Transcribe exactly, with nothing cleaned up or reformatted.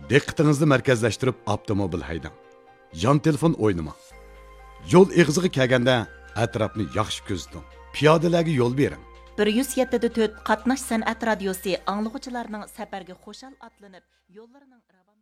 Diqqatingizni markazlashtirib avtomobil haydang. Yon telefon o'ynamang. Yo'l eg'iziga kelganda atrofni yaxshi ko'ziting. Piyodalarga yo'l bering. bir yuz yetti to'rt qatnash san'at radiosi anglag'uvchilarning safarga xo'shal atlanib, yo'llarining